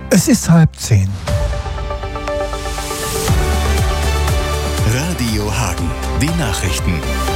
Es ist 9:30. Radio Hagen, die Nachrichten.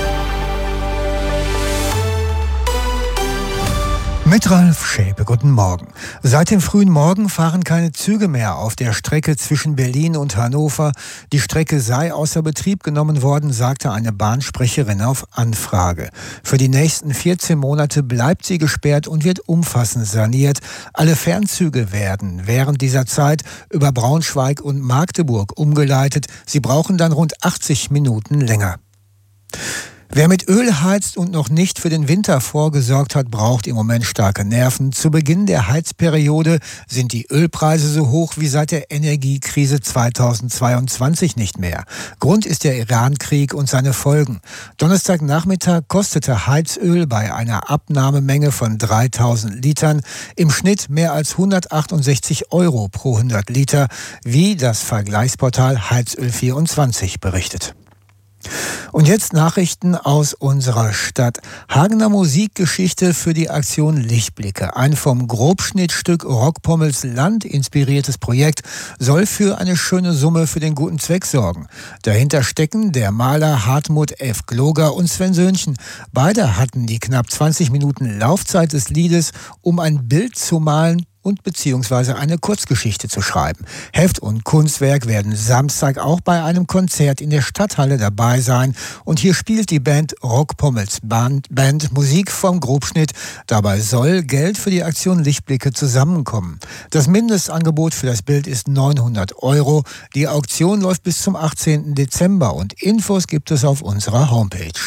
Mit Ralf Schäpe, guten Morgen. Seit dem frühen Morgen fahren keine Züge mehr auf der Strecke zwischen Berlin und Hannover. Die Strecke sei außer Betrieb genommen worden, sagte eine Bahnsprecherin auf Anfrage. Für die nächsten 14 Monate bleibt sie gesperrt und wird umfassend saniert. Alle Fernzüge werden während dieser Zeit über Braunschweig und Magdeburg umgeleitet. Sie brauchen dann rund 80 Minuten länger. Wer mit Öl heizt und noch nicht für den Winter vorgesorgt hat, braucht im Moment starke Nerven. Zu Beginn der Heizperiode sind die Ölpreise so hoch wie seit der Energiekrise 2022 nicht mehr. Grund ist der Iran-Krieg und seine Folgen. Donnerstagnachmittag kostete Heizöl bei einer Abnahmemenge von 3000 Litern im Schnitt mehr als 168 € pro 100 Liter, wie das Vergleichsportal Heizöl24 berichtet. Und jetzt Nachrichten aus unserer Stadt. Hagener Musikgeschichte für die Aktion Lichtblicke. Ein vom Grobschnittstück Rockpommels Land inspiriertes Projekt soll für eine schöne Summe für den guten Zweck sorgen. Dahinter stecken der Maler Hartmut F. Gloger und Sven Söhnchen. Beide hatten die knapp 20 Minuten Laufzeit des Liedes, um ein Bild zu malen und beziehungsweise eine Kurzgeschichte zu schreiben. Heft und Kunstwerk werden Samstag auch bei einem Konzert in der Stadthalle dabei sein. Und hier spielt die Band Rockpommels Band Musik vom Grobschnitt. Dabei soll Geld für die Aktion Lichtblicke zusammenkommen. Das Mindestangebot für das Bild ist 900 €. Die Auktion läuft bis zum 18. Dezember und Infos gibt es auf unserer Homepage.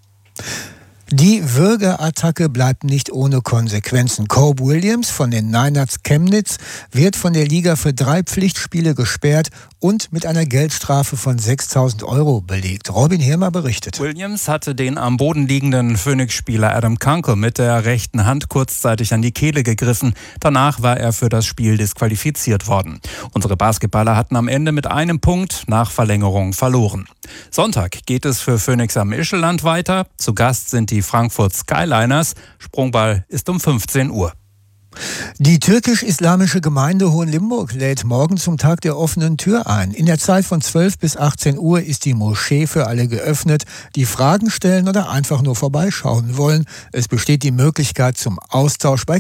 Die Würgeattacke bleibt nicht ohne Konsequenzen. Cope Williams von den Niners Chemnitz wird von der Liga für 3 Pflichtspiele gesperrt und mit einer Geldstrafe von 6.000 € belegt. Robin Hirmer berichtet. Williams hatte den am Boden liegenden Phoenix-Spieler Adam Kunkel mit der rechten Hand kurzzeitig an die Kehle gegriffen. Danach war er für das Spiel disqualifiziert worden. Unsere Basketballer hatten am Ende mit einem Punkt nach Verlängerung verloren. Sonntag geht es für Phoenix am Ischelland weiter. Zu Gast sind die Frankfurt Skyliners. Sprungball ist um 15 Uhr. Die türkisch-islamische Gemeinde Hohenlimburg lädt morgen zum Tag der offenen Tür ein. In der Zeit von 12 bis 18 Uhr ist die Moschee für alle geöffnet, die Fragen stellen oder einfach nur vorbeischauen wollen. Es besteht die Möglichkeit zum Austausch bei